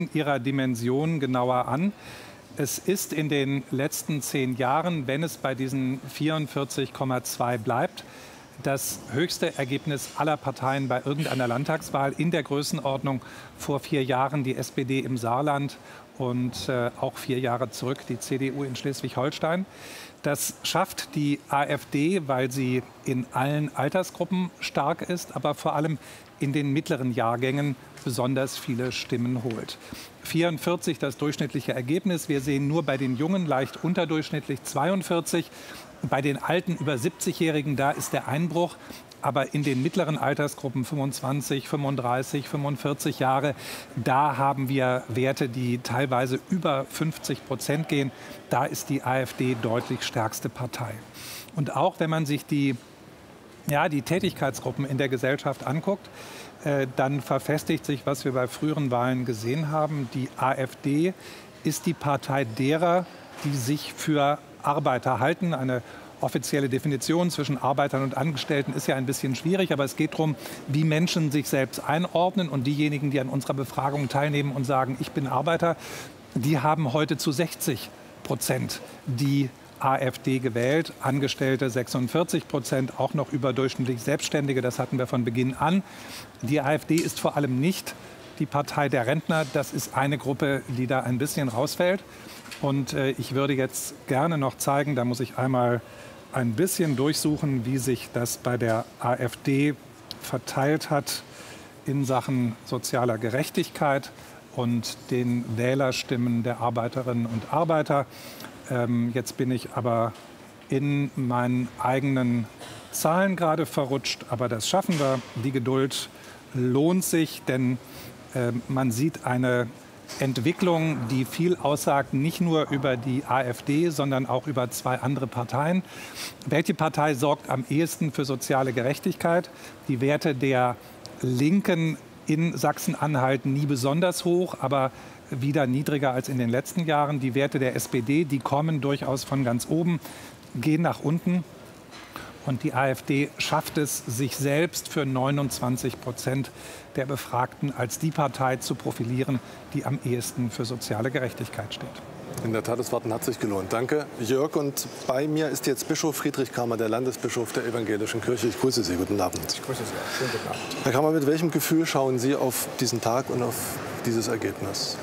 ihrer Dimension genauer an. Es ist in den letzten 10 Jahren, wenn es bei diesen 44,2 bleibt, das höchste Ergebnis aller Parteien bei irgendeiner Landtagswahl in der Größenordnung. Vor 4 Jahren die SPD im Saarland und auch 4 Jahre zurück die CDU in Schleswig-Holstein. Das schafft die AfD, weil sie in allen Altersgruppen stark ist, aber vor allem in den mittleren Jahrgängen besonders viele Stimmen holt. 44 das durchschnittliche Ergebnis. Wir sehen nur bei den Jungen leicht unterdurchschnittlich 42. Bei den alten über 70-Jährigen, da ist der Einbruch. Aber in den mittleren Altersgruppen 25, 35, 45 Jahre, da haben wir Werte, die teilweise über 50% gehen. Da ist die AfD deutlich stärkste Partei. Und auch wenn man sich die Tätigkeitsgruppen in der Gesellschaft anguckt, dann verfestigt sich, was wir bei früheren Wahlen gesehen haben. Die AfD ist die Partei derer, die sich für Arbeiter halten. Eine offizielle Definition zwischen Arbeitern und Angestellten ist ja ein bisschen schwierig, aber es geht darum, wie Menschen sich selbst einordnen. Und diejenigen, die an unserer Befragung teilnehmen und sagen, ich bin Arbeiter, die haben heute zu 60% die AfD gewählt, Angestellte 46%, auch noch überdurchschnittlich Selbstständige, das hatten wir von Beginn an. Die AfD ist vor allem nicht die Partei der Rentner, das ist eine Gruppe, die da ein bisschen rausfällt. Und ich würde jetzt gerne noch zeigen, da muss ich einmal ein bisschen durchsuchen, wie sich das bei der AfD verteilt hat in Sachen sozialer Gerechtigkeit und den Wählerstimmen der Arbeiterinnen und Arbeiter. Jetzt bin ich aber in meinen eigenen Zahlen gerade verrutscht, aber das schaffen wir. Die Geduld lohnt sich, denn man sieht eine Entwicklung, die viel aussagt, nicht nur über die AfD, sondern auch über 2 andere Parteien. Welche Partei sorgt am ehesten für soziale Gerechtigkeit? Die Werte der Linken in Sachsen-Anhalt nie besonders hoch, aber wieder niedriger als in den letzten Jahren. Die Werte der SPD, die kommen durchaus von ganz oben, gehen nach unten. Und die AfD schafft es, sich selbst für 29% der Befragten als die Partei zu profilieren, die am ehesten für soziale Gerechtigkeit steht. In der Tat, das Warten hat sich gelohnt. Danke, Jörg. Und bei mir ist jetzt Bischof Friedrich Kramer, der Landesbischof der Evangelischen Kirche. Ich grüße Sie. Guten Abend. Ich grüße Sie. Schönen guten Abend. Herr Kramer, mit welchem Gefühl schauen Sie auf diesen Tag und auf dieses Ergebnis?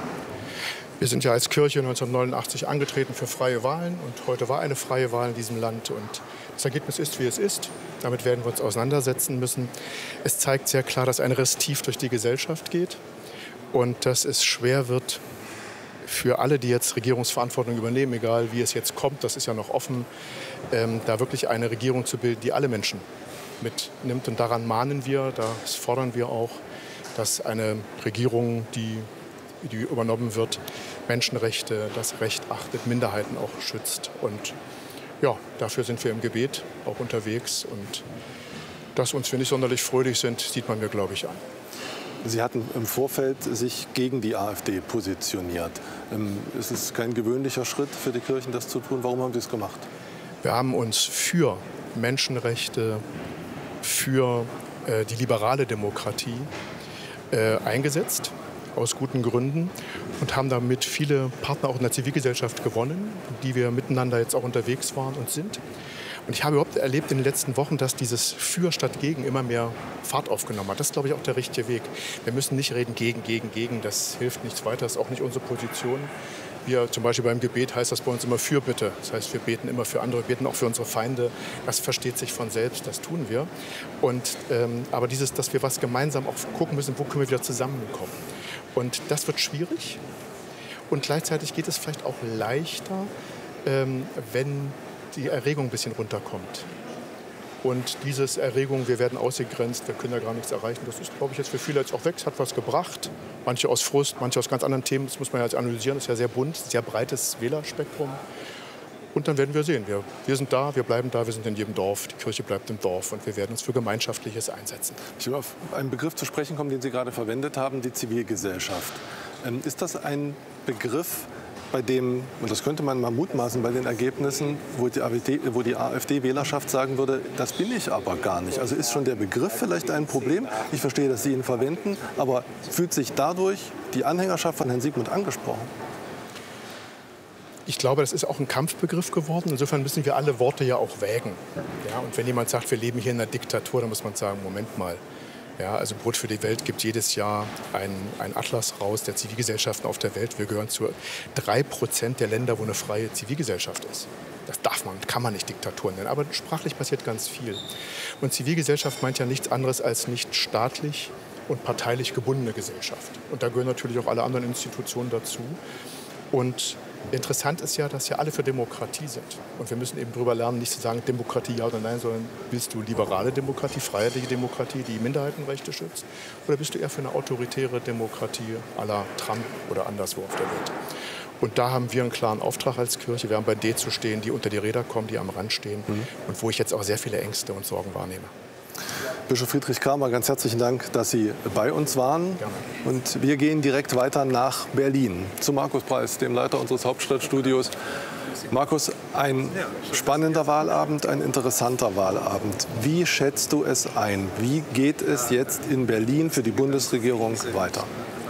Wir sind ja als Kirche 1989 angetreten für freie Wahlen. Und heute war eine freie Wahl in diesem Land. Und das Ergebnis ist, wie es ist. Damit werden wir uns auseinandersetzen müssen. Es zeigt sehr klar, dass ein Riss tief durch die Gesellschaft geht und dass es schwer wird für alle, die jetzt Regierungsverantwortung übernehmen, egal wie es jetzt kommt, das ist ja noch offen, da wirklich eine Regierung zu bilden, die alle Menschen mitnimmt. Und daran mahnen wir, das fordern wir auch, dass eine Regierung, die übernommen wird, Menschenrechte, das Recht achtet, Minderheiten auch schützt. Und ja, dafür sind wir im Gebet auch unterwegs. Und dass uns wir nicht sonderlich fröhlich sind, sieht man mir, glaube ich, an. Sie hatten im Vorfeld sich gegen die AfD positioniert. Ist es kein gewöhnlicher Schritt für die Kirchen, das zu tun? Warum haben Sie es gemacht? Wir haben uns für Menschenrechte, für die liberale Demokratie eingesetzt, aus guten Gründen, und haben damit viele Partner auch in der Zivilgesellschaft gewonnen, die wir miteinander jetzt auch unterwegs waren und sind. Und ich habe überhaupt erlebt in den letzten Wochen, dass dieses Für statt Gegen immer mehr Fahrt aufgenommen hat. Das ist, glaube ich, auch der richtige Weg. Wir müssen nicht reden gegen. Das hilft nichts weiter. Das ist auch nicht unsere Position. Wir zum Beispiel beim Gebet heißt das bei uns immer Fürbitte. Das heißt, wir beten immer für andere, wir beten auch für unsere Feinde. Das versteht sich von selbst, das tun wir. Und, aber dass wir was gemeinsam auch gucken müssen, wo können wir wieder zusammenkommen. Und das wird schwierig. Und gleichzeitig geht es vielleicht auch leichter, wenn die Erregung ein bisschen runterkommt. Und diese Erregung, wir werden ausgegrenzt, wir können da gar nichts erreichen, das ist, glaube ich, jetzt für viele jetzt auch weg. Es hat was gebracht. Manche aus Frust, manche aus ganz anderen Themen. Das muss man ja jetzt analysieren. Das ist ja sehr bunt, sehr breites Wählerspektrum. Und dann werden wir sehen. Wir sind da, wir bleiben da, wir sind in jedem Dorf. Die Kirche bleibt im Dorf und wir werden uns für Gemeinschaftliches einsetzen. Ich will auf einen Begriff zu sprechen kommen, den Sie gerade verwendet haben, die Zivilgesellschaft. Ist das ein Begriff, bei dem, und das könnte man mal mutmaßen, bei den Ergebnissen, wo die AfD-Wählerschaft sagen würde, das bin ich aber gar nicht. Also ist schon der Begriff vielleicht ein Problem? Ich verstehe, dass Sie ihn verwenden, aber fühlt sich dadurch die Anhängerschaft von Herrn Siegmund angesprochen? Ich glaube, das ist auch ein Kampfbegriff geworden. Insofern müssen wir alle Worte ja auch wägen. Ja, und wenn jemand sagt, wir leben hier in einer Diktatur, dann muss man sagen, Moment mal. Ja, also Brot für die Welt gibt jedes Jahr einen Atlas raus der Zivilgesellschaften auf der Welt. Wir gehören zu 3% der Länder, wo eine freie Zivilgesellschaft ist. Das kann man nicht Diktatur nennen. Aber sprachlich passiert ganz viel. Und Zivilgesellschaft meint ja nichts anderes als nicht staatlich und parteilich gebundene Gesellschaft. Und da gehören natürlich auch alle anderen Institutionen dazu. Und interessant ist ja, dass ja alle für Demokratie sind. Und wir müssen eben darüber lernen, nicht zu sagen Demokratie ja oder nein, sondern willst du liberale Demokratie, freiheitliche Demokratie, die Minderheitenrechte schützt? Oder bist du eher für eine autoritäre Demokratie à la Trump oder anderswo auf der Welt? Und da haben wir einen klaren Auftrag als Kirche. Wir haben bei denen zu stehen, die unter die Räder kommen, die am Rand stehen und wo ich jetzt auch sehr viele Ängste und Sorgen wahrnehme. Bischof Friedrich Kramer, ganz herzlichen Dank, dass Sie bei uns waren. Gerne. Und wir gehen direkt weiter nach Berlin zu Markus Preis, dem Leiter unseres Hauptstadtstudios. Markus, ein spannender Wahlabend, ein interessanter Wahlabend. Wie schätzt du es ein? Wie geht es jetzt in Berlin für die Bundesregierung weiter?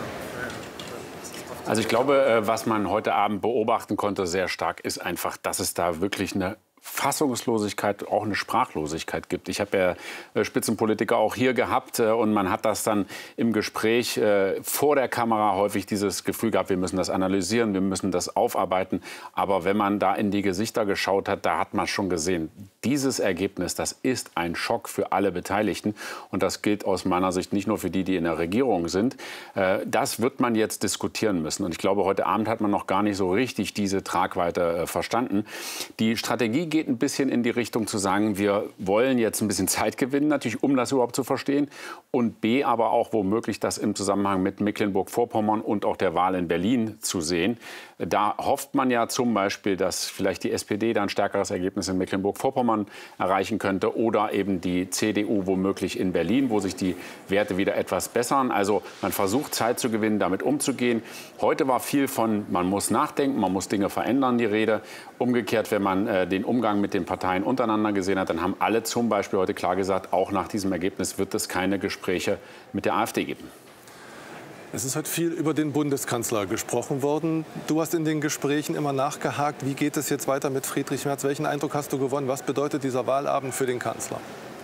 Also ich glaube, was man heute Abend beobachten konnte, sehr stark, ist einfach, dass es da wirklich eine Fassungslosigkeit, auch eine Sprachlosigkeit gibt. Ich habe ja Spitzenpolitiker auch hier gehabt und man hat das dann im Gespräch vor der Kamera häufig dieses Gefühl gehabt, wir müssen das analysieren, wir müssen das aufarbeiten. Aber wenn man da in die Gesichter geschaut hat, da hat man schon gesehen, dieses Ergebnis, das ist ein Schock für alle Beteiligten. Und das gilt aus meiner Sicht nicht nur für die, die in der Regierung sind. Das wird man jetzt diskutieren müssen. Und ich glaube, heute Abend hat man noch gar nicht so richtig diese Tragweite verstanden. Die Strategie geht ein bisschen in die Richtung zu sagen, wir wollen jetzt ein bisschen Zeit gewinnen, natürlich, um das überhaupt zu verstehen. Und B, aber auch womöglich das im Zusammenhang mit Mecklenburg-Vorpommern und auch der Wahl in Berlin zu sehen. Da hofft man ja zum Beispiel, dass vielleicht die SPD da ein stärkeres Ergebnis in Mecklenburg-Vorpommern erreichen könnte oder eben die CDU womöglich in Berlin, wo sich die Werte wieder etwas bessern. Also man versucht Zeit zu gewinnen, damit umzugehen. Heute war viel von, man muss nachdenken, man muss Dinge verändern, die Rede. Umgekehrt, wenn man den Umgang mit den Parteien untereinander gesehen hat, dann haben alle zum Beispiel heute klar gesagt, auch nach diesem Ergebnis wird es keine Gespräche mit der AfD geben. Es ist heute viel über den Bundeskanzler gesprochen worden. Du hast in den Gesprächen immer nachgehakt. Wie geht es jetzt weiter mit Friedrich Merz? Welchen Eindruck hast du gewonnen? Was bedeutet dieser Wahlabend für den Kanzler?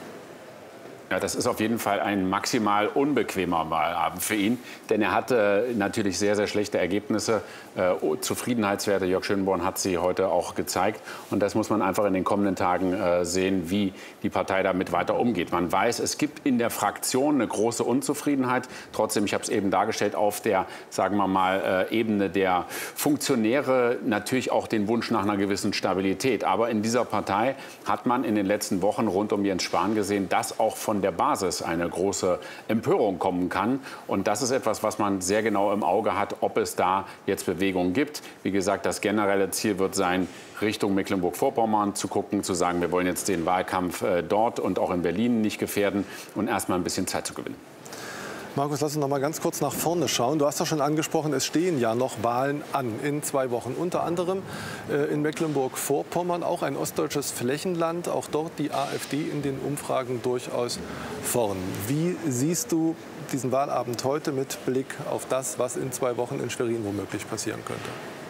Ja, das ist auf jeden Fall ein maximal unbequemer Wahlabend für ihn, denn er hatte natürlich sehr, sehr schlechte Ergebnisse. Zufriedenheitswerte, Jörg Schönborn hat sie heute auch gezeigt. Und das muss man einfach in den kommenden Tagen sehen, wie die Partei damit weiter umgeht. Man weiß, es gibt in der Fraktion eine große Unzufriedenheit. Trotzdem, ich habe es eben dargestellt, auf der, sagen wir mal, Ebene der Funktionäre natürlich auch den Wunsch nach einer gewissen Stabilität. Aber in dieser Partei hat man in den letzten Wochen rund um Jens Spahn gesehen, dass auch von der Basis eine große Empörung kommen kann. Und das ist etwas, was man sehr genau im Auge hat, ob es da jetzt Bewegungen gibt. Wie gesagt, das generelle Ziel wird sein, Richtung Mecklenburg-Vorpommern zu gucken, zu sagen, wir wollen jetzt den Wahlkampf dort und auch in Berlin nicht gefährden und erst mal ein bisschen Zeit zu gewinnen. Markus, lass uns noch mal ganz kurz nach vorne schauen. Du hast ja schon angesprochen, es stehen ja noch Wahlen an in 2 Wochen. Unter anderem in Mecklenburg-Vorpommern, auch ein ostdeutsches Flächenland. Auch dort die AfD in den Umfragen durchaus vorn. Wie siehst du diesen Wahlabend heute mit Blick auf das, was in 2 Wochen in Schwerin womöglich passieren könnte?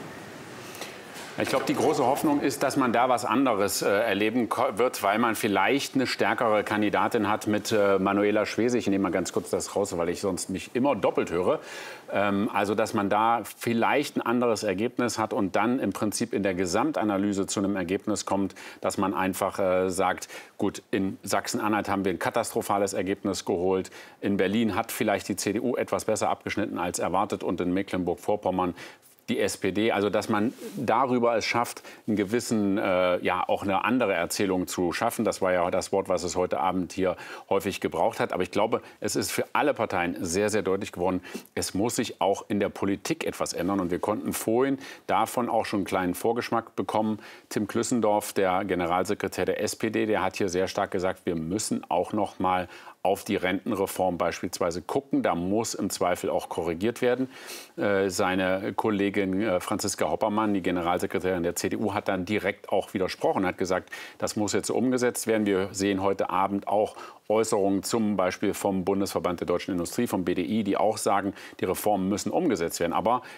Ich glaube, die große Hoffnung ist, dass man da was anderes erleben wird, weil man vielleicht eine stärkere Kandidatin hat mit Manuela Schwesig. Ich nehme mal ganz kurz das raus, weil ich sonst mich immer doppelt höre. Also, dass man da vielleicht ein anderes Ergebnis hat und dann im Prinzip in der Gesamtanalyse zu einem Ergebnis kommt, dass man einfach sagt, gut, in Sachsen-Anhalt haben wir ein katastrophales Ergebnis geholt. In Berlin hat vielleicht die CDU etwas besser abgeschnitten als erwartet und in Mecklenburg-Vorpommern die SPD, also dass man darüber es schafft, einen gewissen, ja auch eine andere Erzählung zu schaffen. Das war ja das Wort, was es heute Abend hier häufig gebraucht hat. Aber ich glaube, es ist für alle Parteien sehr, sehr deutlich geworden, es muss sich auch in der Politik etwas ändern. Und wir konnten vorhin davon auch schon einen kleinen Vorgeschmack bekommen. Tim Klüssendorf, der Generalsekretär der SPD, der hat hier sehr stark gesagt, wir müssen auch noch mal auf die Rentenreform beispielsweise gucken. Da muss im Zweifel auch korrigiert werden. Seine Kollegin Franziska Hoppermann, die Generalsekretärin der CDU, hat dann direkt auch widersprochen, hat gesagt, das muss jetzt umgesetzt werden. Wir sehen heute Abend auch Äußerungen zum Beispiel vom Bundesverband der Deutschen Industrie, vom BDI, die auch sagen, die Reformen müssen umgesetzt werden. Aber